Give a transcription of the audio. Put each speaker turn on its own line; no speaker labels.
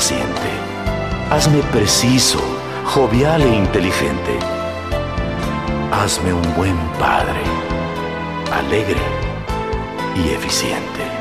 paciente. Hazme preciso, jovial e inteligente. Hazme un buen padre, alegre y eficiente.